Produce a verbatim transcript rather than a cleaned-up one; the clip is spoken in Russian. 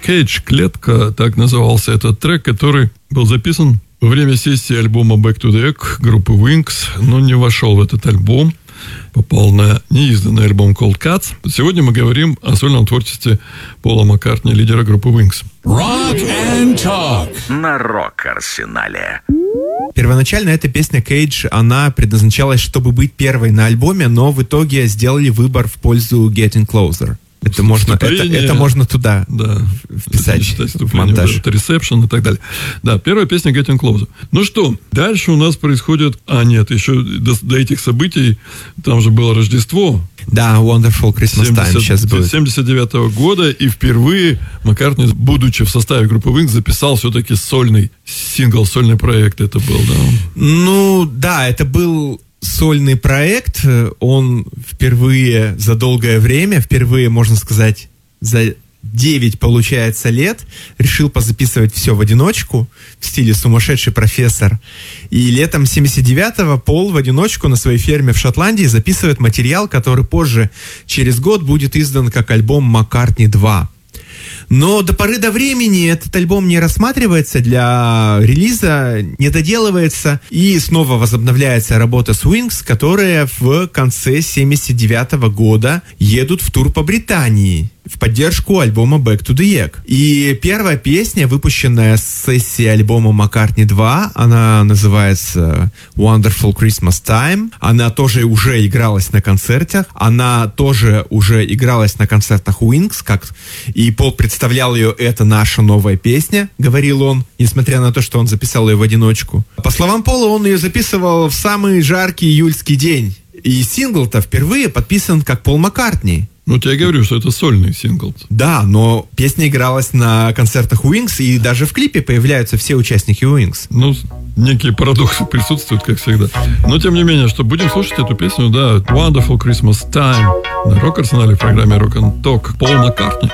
Cage, клетка, так назывался этот трек, который был записан во время сессии альбома Back to the Egg группы Wings, но не вошел в этот альбом, попал на неизданный альбом Cold Cuts. Сегодня мы говорим о сольном творчестве Пола Маккартни, лидера группы Wings. Rock and Talk на Рок-Арсенале. Первоначально эта песня Cage, она предназначалась, чтобы быть первой на альбоме, но в итоге сделали выбор в пользу Getting Closer. Это можно, это, это можно туда да, вписать в монтаж. Это Reception и так далее. Да, первая песня Getting Closer. Ну что, дальше у нас происходит... А, нет, еще до, до этих событий там же было Рождество. Да, Wonderful Christmas Time сейчас будет. семьдесят девятого года, и впервые Маккартни, будучи в составе группы Wings, записал все-таки сольный сингл, сольный проект это был, да? Ну, да, это был... сольный проект, он впервые за долгое время, впервые, можно сказать, за девять, получается, лет, решил позаписывать все в одиночку, в стиле сумасшедший профессор. И летом семьдесят девятого Пол в одиночку на своей ферме в Шотландии записывает материал, который позже, через год, будет издан как альбом «Маккартни два». Но до поры до времени этот альбом не рассматривается для релиза, не доделывается, и снова возобновляется работа с Wings, которые в конце семьдесят девятого года едут в тур по Британии в поддержку альбома Back to the Egg. И первая песня, выпущенная с сессии альбома Маккартни два, она называется Wonderful Christmas Time. Она тоже уже игралась на концертах, она тоже уже игралась на концертах Wings, как и Пол представлял ее, это наша новая песня, говорил он, несмотря на то, что он записал ее в одиночку. По словам Пола, он ее записывал в самый жаркий июльский день. И сингл-то впервые подписан как Пол Маккартни. Ну, я говорю, что это сольный сингл. Да, но песня игралась на концертах Wings, и даже в клипе появляются все участники Wings. Ну, некие парадоксы присутствуют, как всегда. Но, тем не менее, что будем слушать эту песню, да, Wonderful Christmas Time на Рок-Арсенале в программе Rock and Talk. Пол Маккартни.